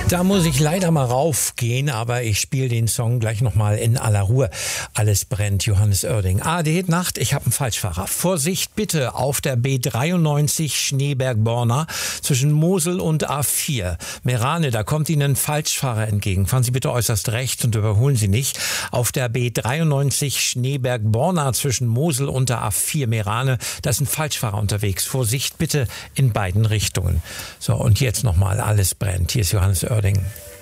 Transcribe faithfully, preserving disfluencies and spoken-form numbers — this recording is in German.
Da muss ich leider mal raufgehen, aber ich spiele den Song gleich nochmal in aller Ruhe. Alles brennt, Johannes Oerding. A D Nacht, ich habe einen Falschfahrer. Vorsicht bitte auf der B dreiundneunzig Schneeberg-Borna zwischen Mosel und A vier. Merane, da kommt Ihnen ein Falschfahrer entgegen. Fahren Sie bitte äußerst rechts und überholen Sie nicht. Auf der B dreiundneunzig Schneeberg-Borna zwischen Mosel und der A vier Merane, da ist ein Falschfahrer unterwegs. Vorsicht bitte in beiden Richtungen. So, und jetzt nochmal, alles brennt. Hier ist Johannes Oerding.